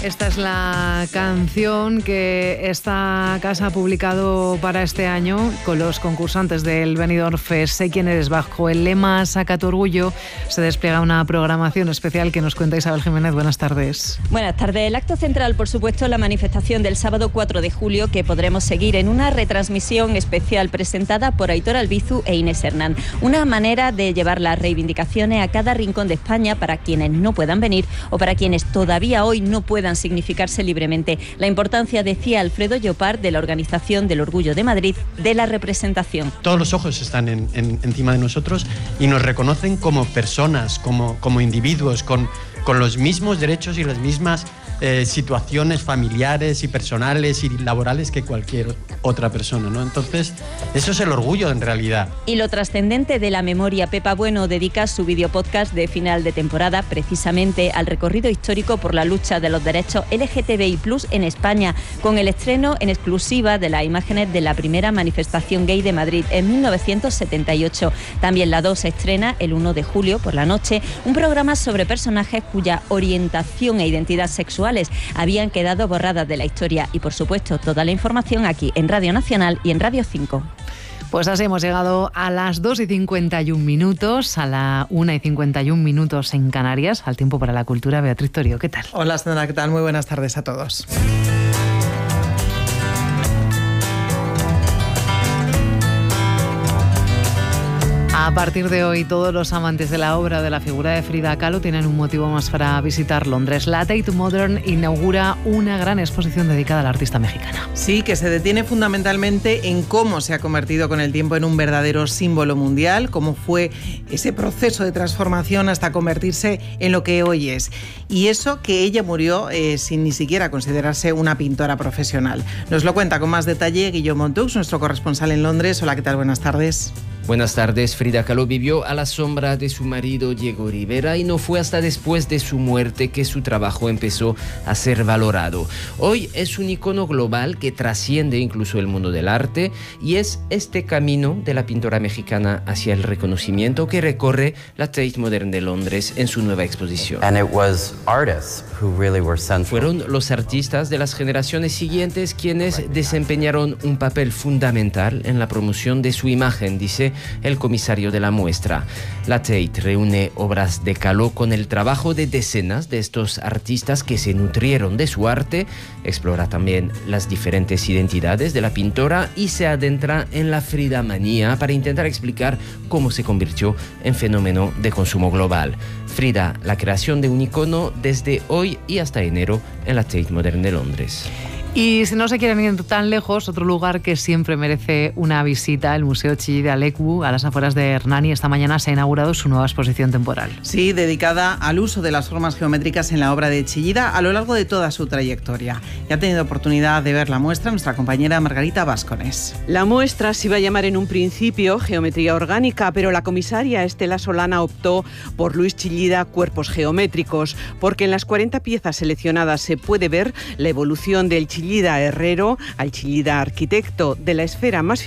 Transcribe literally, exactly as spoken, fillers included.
Esta es la canción que esta casa ha publicado para este año con los concursantes del Benidorm Fest. Sé quién eres. Bajo el lema Saca tu orgullo se despliega una programación especial que nos cuenta Isabel Jiménez. Buenas tardes. Buenas tardes. El acto central, por supuesto, la manifestación del sábado cuatro de julio, que podremos seguir en una retransmisión especial presentada por Aitor Albizu e Inés Hernán. Una manera de llevar las reivindicaciones a cada rincón de España para quienes no puedan venir o para quienes todavía hoy no puedan significarse libremente. La importancia, decía Alfredo Llopart, de la Organización del Orgullo de Madrid, de la representación. Todos los ojos están en, en, encima de nosotros y nos reconocen como personas, como, como individuos, con, con los mismos derechos y las mismas eh, situaciones familiares y personales y laborales que cualquier otra persona, ¿no? Entonces, eso es el orgullo en realidad. Y lo trascendente de la memoria, Pepa Bueno dedica su videopodcast de final de temporada precisamente al recorrido histórico por la lucha de los derechos L G T B I plus, en España, con el estreno en exclusiva de las imágenes de la primera manifestación gay de Madrid en mil novecientos setenta y ocho. También la dos estrena el uno de julio por la noche un programa sobre personajes cuya orientación e identidad sexuales habían quedado borradas de la historia. Y por supuesto toda la información aquí en Radio Nacional y en Radio cinco. Pues así hemos llegado a las dos y cincuenta y un minutos, a la una y cincuenta y un minutos en Canarias, al tiempo para la cultura. Beatriz Torio, ¿qué tal? Hola, Sandra, ¿qué tal? Muy buenas tardes a todos. A partir de hoy, todos los amantes de la obra de la figura de Frida Kahlo tienen un motivo más para visitar Londres. La Tate Modern inaugura una gran exposición dedicada a la artista mexicana. Sí, que se detiene fundamentalmente en cómo se ha convertido con el tiempo en un verdadero símbolo mundial, cómo fue ese proceso de transformación hasta convertirse en lo que hoy es. Y eso que ella murió eh, sin ni siquiera considerarse una pintora profesional. Nos lo cuenta con más detalle Guillaume Montux, nuestro corresponsal en Londres. Hola, ¿qué tal? Buenas tardes. Buenas tardes. Frida Kahlo vivió a la sombra de su marido Diego Rivera y no fue hasta después de su muerte que su trabajo empezó a ser valorado. Hoy es un icono global que trasciende incluso el mundo del arte y es este camino de la pintora mexicana hacia el reconocimiento que recorre la Tate Modern de Londres en su nueva exposición. And it was artists who really were central. Fueron los artistas de las generaciones siguientes quienes desempeñaron un papel fundamental en la promoción de su imagen, dice el comisario de la muestra. La Tate reúne obras de Kahlo con el trabajo de decenas de estos artistas que se nutrieron de su arte, explora también las diferentes identidades de la pintora y se adentra en la Fridamanía para intentar explicar cómo se convirtió en fenómeno de consumo global. Frida, la creación de un icono desde hoy y hasta enero en la Tate Modern de Londres. Y si no se quieren ir tan lejos, otro lugar que siempre merece una visita, el Museo Chillida Leku, a las afueras de Hernani. Esta mañana se ha inaugurado su nueva exposición temporal. Sí, dedicada al uso de las formas geométricas en la obra de Chillida a lo largo de toda su trayectoria. Y ha tenido oportunidad de ver la muestra nuestra compañera Margarita Vázquez. La muestra se iba a llamar en un principio Geometría Orgánica, pero la comisaria Estela Solana optó por Luis Chillida Cuerpos Geométricos, porque en las cuarenta piezas seleccionadas se puede ver la evolución del Chillida herrero al Chillida arquitecto, de la esfera más